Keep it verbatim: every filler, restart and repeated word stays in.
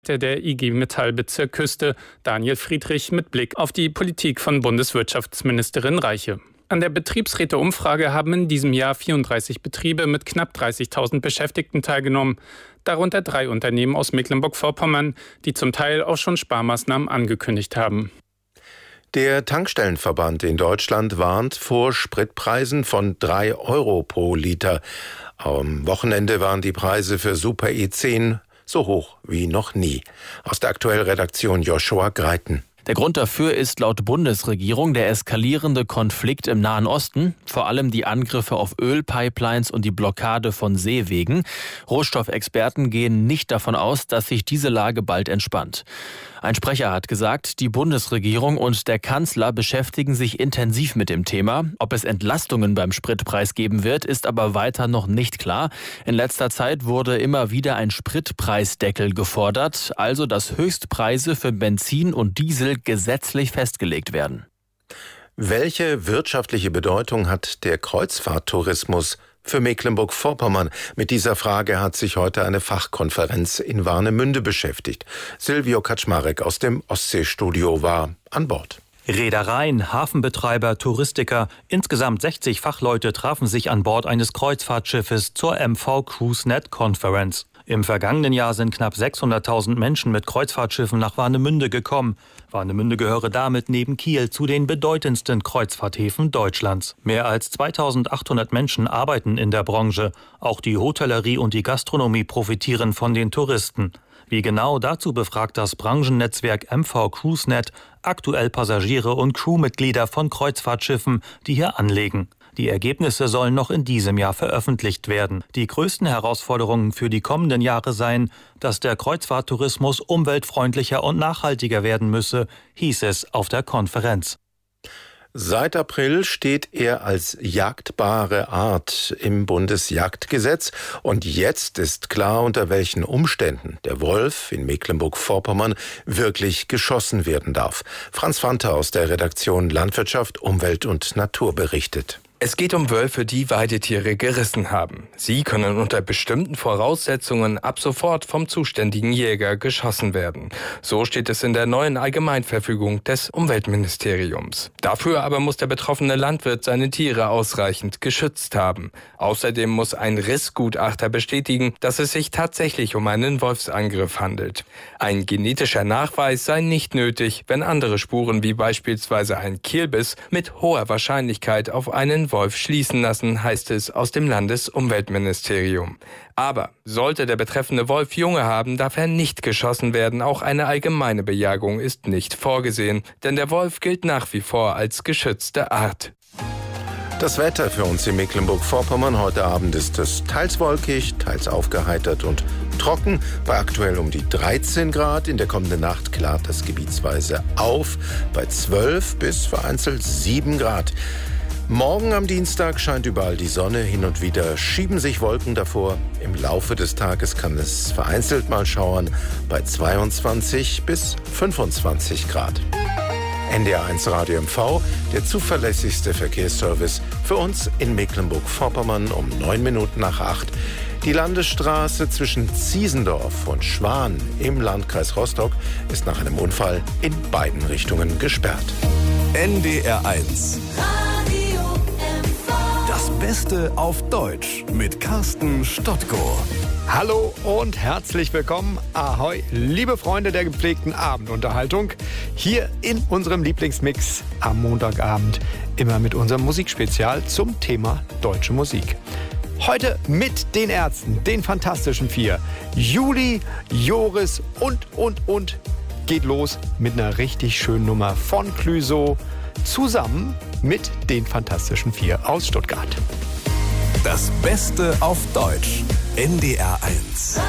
Der I G Metall-Bezirk Küste, Daniel Friedrich, mit Blick auf die Politik von Bundeswirtschaftsministerin Reiche. An der Betriebsräteumfrage haben in diesem Jahr vierunddreißig Betriebe mit knapp dreißigtausend Beschäftigten teilgenommen, darunter drei Unternehmen aus Mecklenburg-Vorpommern, die zum Teil auch schon Sparmaßnahmen angekündigt haben. Der Tankstellenverband in Deutschland warnt vor Spritpreisen von drei Euro pro Liter. Am Wochenende waren die Preise für Super E zehn so hoch wie noch nie. Aus der Aktuell-Redaktion Joshua Greiten. Der Grund dafür ist laut Bundesregierung der eskalierende Konflikt im Nahen Osten, vor allem die Angriffe auf Ölpipelines und die Blockade von Seewegen. Rohstoffexperten gehen nicht davon aus, dass sich diese Lage bald entspannt. Ein Sprecher hat gesagt, die Bundesregierung und der Kanzler beschäftigen sich intensiv mit dem Thema. Ob es Entlastungen beim Spritpreis geben wird, ist aber weiter noch nicht klar. In letzter Zeit wurde immer wieder ein Spritpreisdeckel gefordert, also dass Höchstpreise für Benzin und Diesel gesetzlich festgelegt werden. Welche wirtschaftliche Bedeutung hat der Kreuzfahrttourismus für Mecklenburg-Vorpommern? Mit dieser Frage hat sich heute eine Fachkonferenz in Warnemünde beschäftigt. Silvio Kaczmarek aus dem Ostseestudio war an Bord. Reedereien, Hafenbetreiber, Touristiker, insgesamt sechzig Fachleute trafen sich an Bord eines Kreuzfahrtschiffes zur M V CruiseNet Conference. Im vergangenen Jahr sind knapp sechshunderttausend Menschen mit Kreuzfahrtschiffen nach Warnemünde gekommen. Warnemünde gehöre damit neben Kiel zu den bedeutendsten Kreuzfahrthäfen Deutschlands. Mehr als zweitausendachthundert Menschen arbeiten in der Branche. Auch die Hotellerie und die Gastronomie profitieren von den Touristen. Wie genau, dazu befragt das Branchennetzwerk M V CruiseNet aktuell Passagiere und Crewmitglieder von Kreuzfahrtschiffen, die hier anlegen. Die Ergebnisse sollen noch in diesem Jahr veröffentlicht werden. Die größten Herausforderungen für die kommenden Jahre seien, dass der Kreuzfahrttourismus umweltfreundlicher und nachhaltiger werden müsse, hieß es auf der Konferenz. Seit April steht er als jagdbare Art im Bundesjagdgesetz. Und jetzt ist klar, unter welchen Umständen der Wolf in Mecklenburg-Vorpommern wirklich geschossen werden darf. Franz Fanta aus der Redaktion Landwirtschaft, Umwelt und Natur berichtet. Es geht um Wölfe, die Weidetiere gerissen haben. Sie können unter bestimmten Voraussetzungen ab sofort vom zuständigen Jäger geschossen werden. So steht es in der neuen Allgemeinverfügung des Umweltministeriums. Dafür aber muss der betroffene Landwirt seine Tiere ausreichend geschützt haben. Außerdem muss ein Rissgutachter bestätigen, dass es sich tatsächlich um einen Wolfsangriff handelt. Ein genetischer Nachweis sei nicht nötig, wenn andere Spuren wie beispielsweise ein Kehlbiss mit hoher Wahrscheinlichkeit auf einen Wolf schließen lassen, heißt es aus dem Landesumweltministerium. Aber sollte der betreffende Wolf Junge haben, darf er nicht geschossen werden. Auch eine allgemeine Bejagung ist nicht vorgesehen, denn der Wolf gilt nach wie vor als geschützte Art. Das Wetter für uns in Mecklenburg-Vorpommern. Heute Abend ist es teils wolkig, teils aufgeheitert und trocken. Bei aktuell um die dreizehn Grad. In der kommenden Nacht klart das gebietsweise auf bei zwölf bis vereinzelt sieben Grad. Morgen am Dienstag scheint überall die Sonne, hin und wieder schieben sich Wolken davor. Im Laufe des Tages kann es vereinzelt mal schauern bei zweiundzwanzig bis fünfundzwanzig Grad. N D R eins Radio M V, der zuverlässigste Verkehrsservice für uns in Mecklenburg-Vorpommern um neun Minuten nach acht. Die Landesstraße zwischen Ziesendorf und Schwan im Landkreis Rostock ist nach einem Unfall in beiden Richtungen gesperrt. N D R eins. Das Beste auf Deutsch mit Carsten Stottko. Hallo und herzlich willkommen. Ahoi, liebe Freunde der gepflegten Abendunterhaltung. Hier in unserem Lieblingsmix am Montagabend. Immer mit unserem Musikspezial zum Thema deutsche Musik. Heute mit den Ärzten, den Fantastischen Vier. Juli, Joris und, und, und. Geht los mit einer richtig schönen Nummer von Clüso. Zusammen mit den Fantastischen Vier aus Stuttgart. Das Beste auf Deutsch. N D R eins.